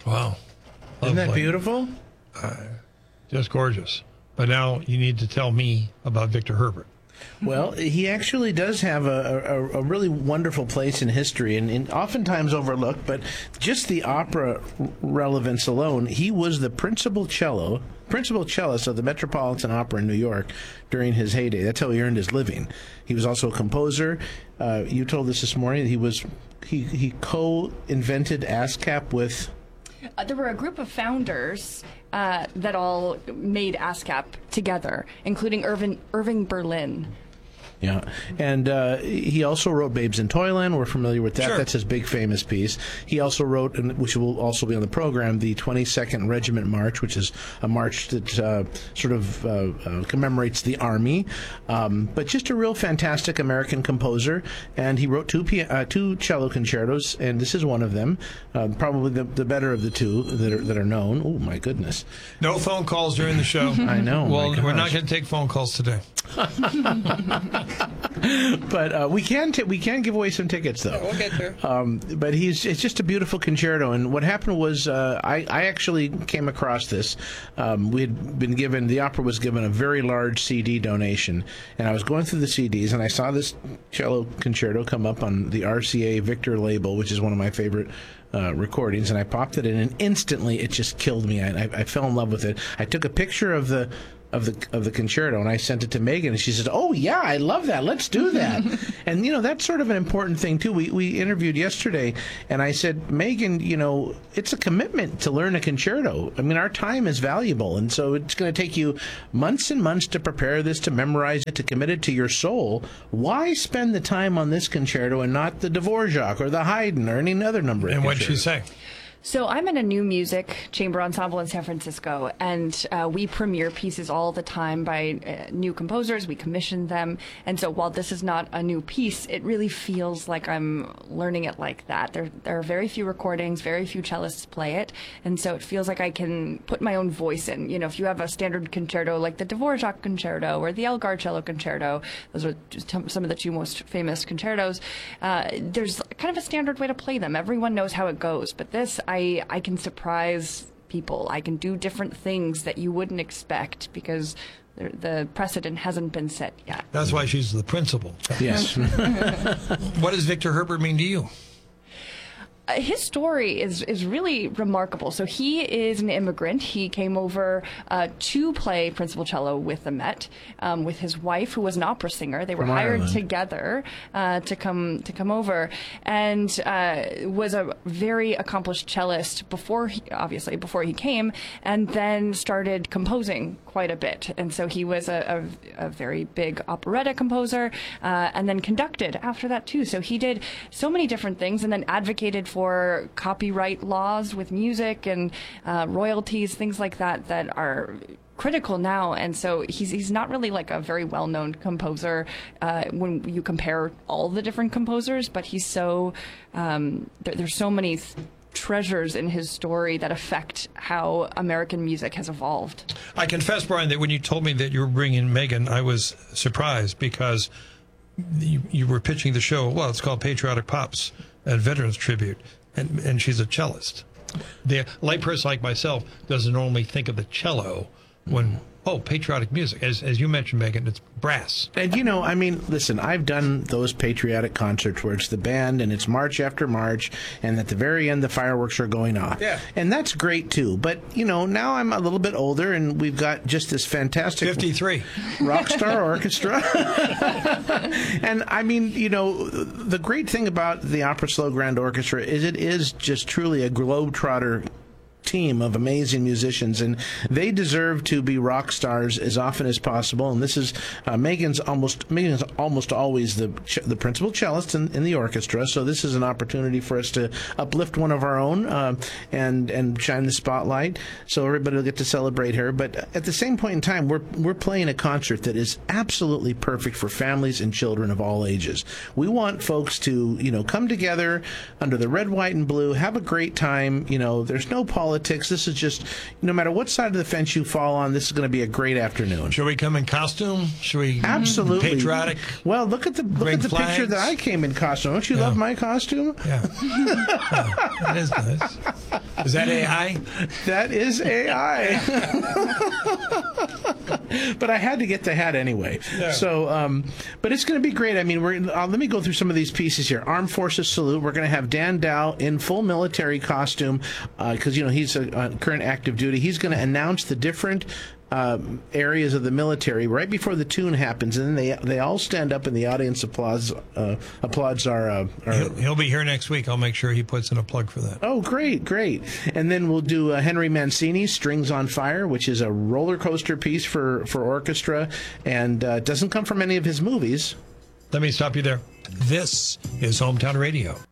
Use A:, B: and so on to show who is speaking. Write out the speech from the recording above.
A: Wow.
B: Isn't that beautiful?
A: Just gorgeous. But now you need to tell me about Victor Herbert.
B: Well, he actually does have a really wonderful place in history and oftentimes overlooked, but just the opera relevance alone, he was the principal cellist of the Metropolitan Opera in New York during his heyday. That's how he earned his living. He was also a composer. You told us this morning that he co-invented ASCAP with...
C: There were a group of founders that all made ASCAP together, including Irving Berlin.
B: Yeah, and he also wrote Babes in Toyland. We're familiar with that.
A: Sure.
B: That's his big famous piece. He also wrote, which will also be on the program, the 22nd Regiment March, which is a march that sort of commemorates the Army. But just a real fantastic American composer. And he wrote two cello concertos, and this is one of them, probably the better of the two that are known. Oh, my goodness.
A: No phone calls during the show.
B: I know.
A: Well, we're not going to take phone calls today.
B: But we can give away some tickets, though.
A: We'll get there.
B: But it's just a beautiful concerto. And what happened was I actually came across this. We had been given, the opera was given a very large CD donation. And I was going through the CDs, and I saw this cello concerto come up on the RCA Victor label, which is one of my favorite recordings. And I popped it in, and instantly it just killed me. I fell in love with it. I took a picture of the concerto, and I sent it to Megan, and she says, "Oh yeah, I love that. Let's do that." And that's sort of an important thing too. We interviewed yesterday, and I said, Megan, it's a commitment to learn a concerto. I mean, our time is valuable, and so it's going to take you months and months to prepare this, to memorize it, to commit it to your soul. Why spend the time on this concerto and not the Dvorak or the Haydn or any other number?
A: And what'd she say?
C: So I'm in a new music chamber ensemble in San Francisco, and we premiere pieces all the time by new composers. We commission them. And so while this is not a new piece, it really feels like I'm learning it like that. There are very few recordings, very few cellists play it. And so it feels like I can put my own voice in. If you have a standard concerto like the Dvorak concerto or the Elgar cello concerto, those are just some of the two most famous concertos, there's kind of a standard way to play them. Everyone knows how it goes. But this, I can surprise people. I can do different things that you wouldn't expect because the precedent hasn't been set yet.
A: That's why she's the principal.
B: Yes.
A: What does Victor Herbert mean to you?
C: His story is really remarkable. So he is an immigrant. He came over to play principal cello with the Met with his wife, who was an opera singer. They were hired together to come over, and was a very accomplished cellist before he came, and then started composing quite a bit. And so he was a very big operetta composer, and then conducted after that too. So he did so many different things, and then advocated for copyright laws with music and royalties, things like that are critical now. And so he's not really like a very well-known composer when you compare all the different composers, but he's so there's so many treasures in his story that affect how American music has evolved.
A: I confess, Brian, that when you told me that you were bringing Megan, I was surprised because you were pitching the show. Well, it's called Patriotic Pops and Veterans Tribute, and she's a cellist. The layperson like myself doesn't normally think of the cello when patriotic music. As you mentioned, Megan, it's brass.
B: And listen, I've done those patriotic concerts where it's the band and it's march after march, and at the very end the fireworks are going off.
A: Yeah.
B: And that's great too. But now I'm a little bit older, and we've got just this fantastic
A: 53
B: rock star orchestra. And the great thing about the Opera Slow Grand Orchestra is it is just truly a globetrotter team of amazing musicians, and they deserve to be rock stars as often as possible. And this is Megan's almost always the principal cellist in the orchestra, so this is an opportunity for us to uplift one of our own and shine the spotlight, so everybody will get to celebrate her. But at the same point in time, we're playing a concert that is absolutely perfect for families and children of all ages. We want folks to come together under the red, white, and blue, have a great time. There's no politics. This is just, no matter what side of the fence you fall on, this is going to be a great afternoon.
A: Should we come in costume? Should we?
B: Absolutely.
A: Patriotic?
B: Well, look at the picture that I came in costume. Don't you love my costume?
A: Yeah. It is nice. Is that AI?
B: That is AI. But I had to get the hat anyway.
A: Yeah.
B: So, but it's going to be great. I mean, let me go through some of these pieces here. Armed Forces Salute. We're going to have Dan Dow in full military costume because, he's a current active duty. He's going to announce the different areas of the military right before the tune happens, and then they all stand up and the audience applauds our
A: He'll be here next week. I'll make sure he puts in a plug for that.
B: Oh, great. And then we'll do Henry Mancini's Strings on Fire, which is a roller coaster piece for orchestra, and doesn't come from any of his movies.
A: Let me stop you there. This is Hometown Radio.